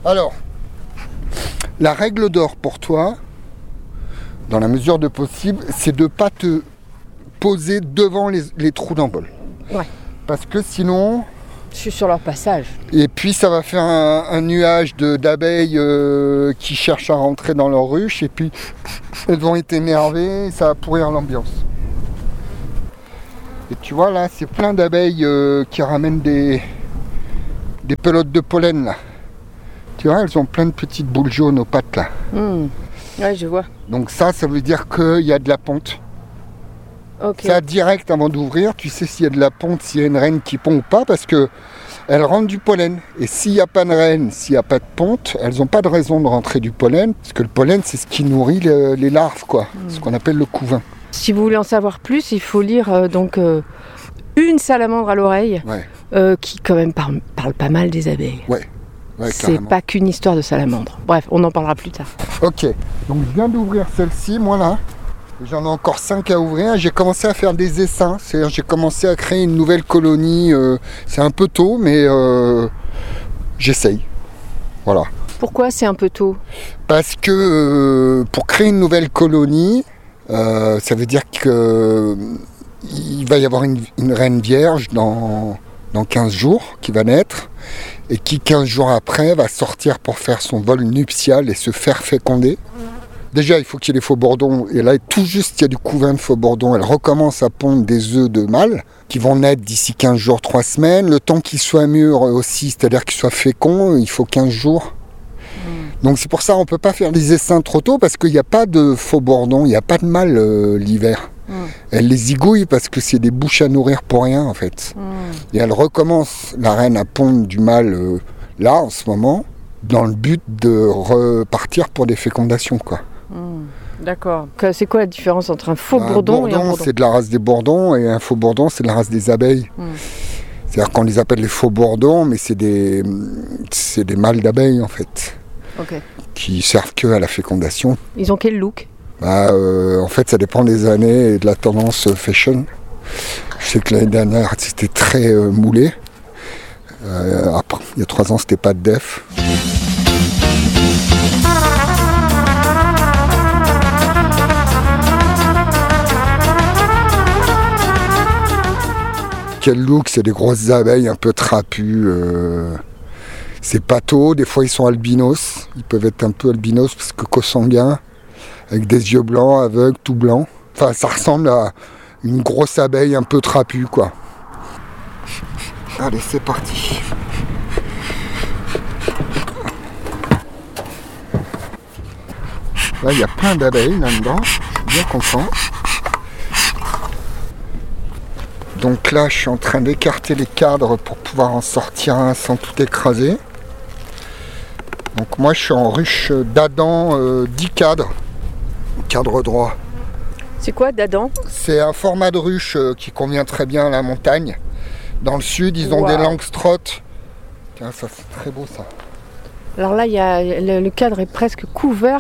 Alors, la règle d'or pour toi, dans la mesure de possible, c'est de ne pas te poser devant les trous d'envol. Ouais. Parce que sinon... Je suis sur leur passage. Et puis ça va faire un nuage d'abeilles qui cherchent à rentrer dans leur ruche, et puis elles vont être énervées, et ça va pourrir l'ambiance. Et tu vois là, c'est plein d'abeilles qui ramènent des pelotes de pollen là. Tu vois, elles ont plein de petites boules jaunes aux pattes là. Ouais, je vois. Donc ça veut dire qu'il y a de la ponte. Okay. Ça, direct avant d'ouvrir, tu sais s'il y a de la ponte, s'il y a une reine qui pond ou pas, parce que elles rentrent du pollen. Et s'il n'y a pas de reine, s'il n'y a pas de ponte, elles n'ont pas de raison de rentrer du pollen, parce que le pollen, c'est ce qui nourrit les larves, quoi. Ce qu'on appelle le couvain. Si vous voulez en savoir plus, il faut lire Une salamandre à l'oreille, qui quand même parle pas mal des abeilles. Ouais, c'est carrément. pas qu'une histoire de salamandre. Bref, on en parlera plus tard. Ok, donc je viens d'ouvrir celle-ci, moi là. J'en ai encore 5 à ouvrir. J'ai commencé à faire des essaims, c'est-à-dire j'ai commencé à créer une nouvelle colonie. C'est un peu tôt, mais j'essaye. Voilà. Pourquoi c'est un peu tôt ? Parce que pour créer une nouvelle colonie, ça veut dire qu'il va y avoir une reine vierge dans 15 jours qui va naître, et qui 15 jours après va sortir pour faire son vol nuptial et se faire féconder. Déjà, il faut qu'il y ait des faux bourdons, et là, tout juste, il y a du couvain de faux bourdons. Elle recommence à pondre des œufs de mâles qui vont naître d'ici 15 jours, 3 semaines. Le temps qu'ils soient mûrs aussi, c'est-à-dire qu'ils soient féconds, il faut 15 jours. Donc c'est pour ça qu'on ne peut pas faire les essaims trop tôt, parce qu'il n'y a pas de faux bourdons, il n'y a pas de mâles l'hiver. Elle les zigouille parce que c'est des bouches à nourrir pour rien, en fait. Et elle recommence, la reine, à pondre du mâle là, en ce moment, dans le but de repartir pour des fécondations, quoi. D'accord. C'est quoi la différence entre un faux bourdon et un bourdon ? C'est de la race des bourdons, et un faux bourdon, c'est de la race des abeilles. C'est-à-dire qu'on les appelle les faux bourdons, mais c'est des mâles d'abeilles, en fait. Okay. Qui servent que à la fécondation. Ils ont quel look ? En fait, ça dépend des années et de la tendance fashion. Je sais que l'année dernière, c'était très moulé. Après, il y a 3 ans, c'était pas de def. Quel look, c'est des grosses abeilles un peu trapues. C'est pâteau, des fois ils sont albinos. Ils peuvent être un peu albinos parce que co-sanguins, avec des yeux blancs, aveugles, tout blanc. Enfin, ça ressemble à une grosse abeille un peu trapue, quoi. Allez, c'est parti. Là, il y a plein d'abeilles là-dedans. Je suis bien content. Donc là, je suis en train d'écarter les cadres pour pouvoir en sortir un sans tout écraser. Donc moi, je suis en ruche d'Adam 10 cadres. Cadre droit. C'est quoi d'Adam ? C'est un format de ruche qui convient très bien à la montagne. Dans le sud, ils ont des langstroth. Tiens, ça c'est très beau ça. Alors là, le cadre est presque couvert